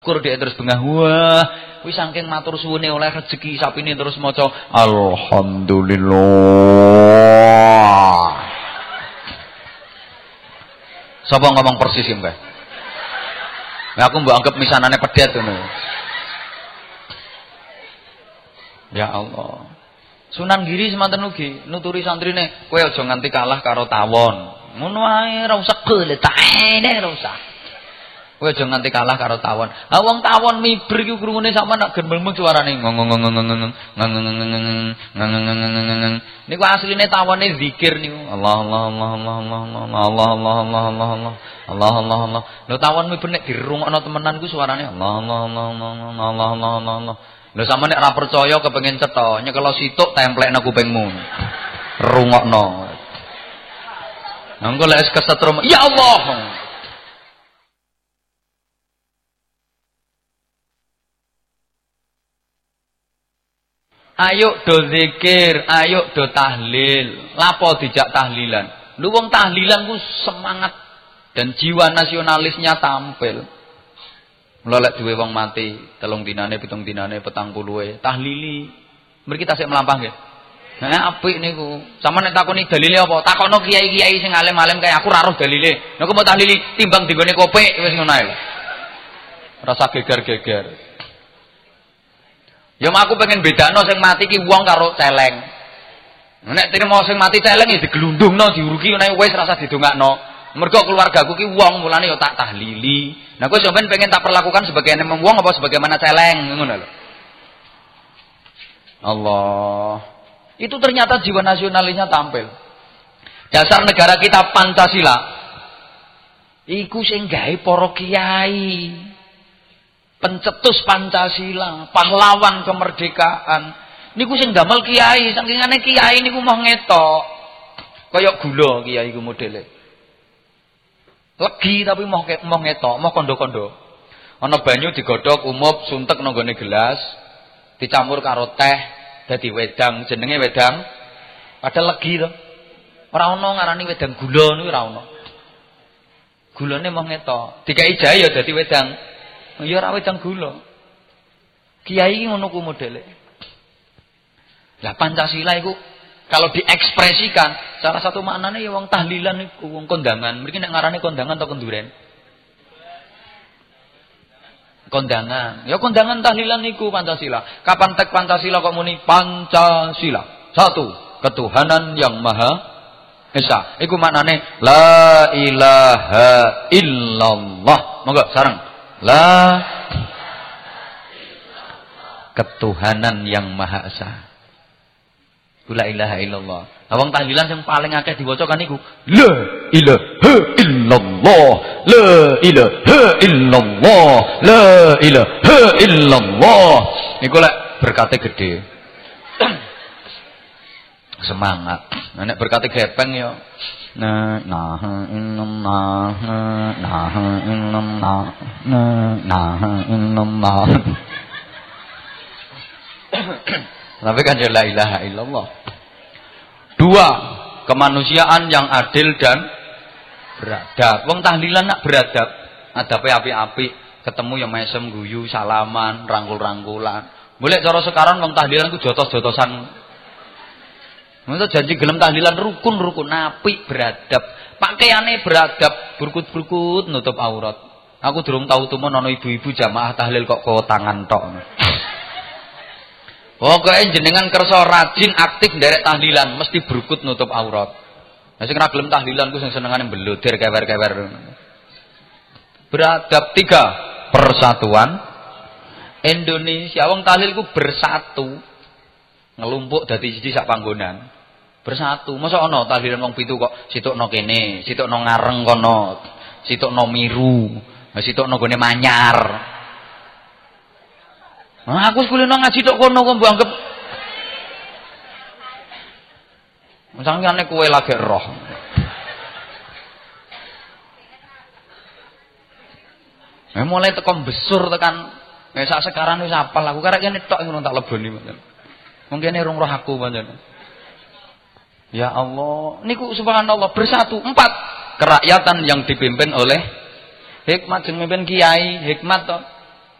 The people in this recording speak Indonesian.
Kur dia terus bengah, wah, wis saking matur suwune oleh rezeki sapine terus maca alhamdulillah. Sapa ngomong persis iki, Mbah? Nah, aku mbok anggap misanane pedet ngono. Ya Allah. Sunan Giri semanten ugi nuturi santrine, kowe aja nganti kalah karo tawon. Ngono ae ora usah geletake ora usah. Kowe aja nganti kalah karo tawon. Ha wong tawon miber iki krungune sama nak gemeng suarane niku asline tawone zikir niku. Allah Allah Allah Allah Allah Allah Allah Allah Allah Allah Allah Allah Allah. Lho tawon miber nek dirungokno temenan ku suarane Allah Allah Allah Allah Allah Allah Allah Allah. Lho sampe nek ora percaya kepengin cetha, nyekelo situk templekno kupingmu. Rungokno. Engko lek kesetrum, ya Allah. Ayo do zikir, ayo do tahlil. Lapo dijak tahlilan? Lu wong tahlilan ku semangat dan jiwa nasionalisnya tampil. Melolek duwe wong mati, 3 dinane, 7 dinane, 40 tahlili. Mriki tasik melampah nggih. Nah, apik niku. Sama nek takoni dalile apa? Takokno kiai-kiai sing alim-alim kaya aku ra roh dalile. Nek mau tahlili timbang digone kopek wis ngono ae. Rasa geger-geger. Ya aku pengen bedakno sing mati ki wong karo celeng. Nek trimo sing mati celeng ya diglundungno, diurugi nek wis rasa didongakno. Mergo keluargaku ki wong, mulane ya tak tahlili. Nah kowe sampean pengen tak perlakukan sebagai wong apa sebagaimana celeng ngono lho. Allah. Itu ternyata jiwa nasionalisnya tampil. Dasar negara kita Pancasila. Iku sing gawe para kiai. Pencetus Pancasila, pahlawan kemerdekaan. Niku sing damel kiai, sakingane kiai niku mau ngetok. Kaya gula kiai ku modele. Legi tapi mau ngetok, mau kondo-kondo. Ana banyu digodhog umup suntek nang gone gelas, dicampur karo teh dadi wedang, jenenge wedang. Padahal legi to. Ora ana ngarani wedang gula niku ora ana. Gulane mau ngetok, dikai jahe ya dadi wedang. Ya ora wedang gula. Kiai iki ngono ku modele. Lah Pancasila iku kalau diekspresikan salah satu maknane ya wong tahlilan iku wong kondangan. Mriki nek ngarane kondangan atau kenduren? Kondangan. Ya kondangan tahlilan iku Pancasila. Kapan tek Pancasila kok muni Pancasila? Satu, ketuhanan yang Maha Esa. Iku maknane la ilaha illallah. Monggo sareng. La ketuhanan yang Maha Esa. La ilaha illallah. Wong tahlilan yang paling akeh diwaca kan niku la ilaha illallah. La ilaha illallah. La ilaha illallah. Niku lek berkate gede. Semangat. Nek berkate gepeng ya nah tapi kan la ilaha illallah. 2, kemanusiaan yang adil dan beradab. Wong tahlilan nak beradab, adabe apik-apik, ketemu ya mesem guyu, salaman, rangkul-rangkulan. Boleh cara sekarang wong tahlilan ku jotos-jotosan. Masa janji gelem tahlilan rukun apik beradab. Pakaiane beradab, burkut-burkut nutup aurat. Aku durung tahu tumen ana ibu-ibu jamaah tahlil kok tangan tok. Pokoke jenengan kersa rajin aktif nderek tahlilan mesti burkut nutup aurat. Lah sing ora gelem tahlilan ku sing senengane mbeloder kewer-kewer. Beradab. 3, persatuan Indonesia. Wong tahlil ku bersatu. Ngelumpuk dadi siji sak panggonan. Bersatu. Masa ana tahlilan wong 7 kok situkno kene, situkno ngareng kono, situkno miru, situkno gone manyar. Nah, aku kulino ngaji tok kono kok mbok anggap Masangane kowe lagi roh. Mulai tekan besur tekan sak sekarang wis apal aku karek kene tok ngono tak leboni pancen. Mungkin rung roh aku pancen. Ya Allah, niku subhanallah bersatu. 4, kerakyatan yang dipimpin oleh hikmat, jeung mimpin kiai, hikmat to.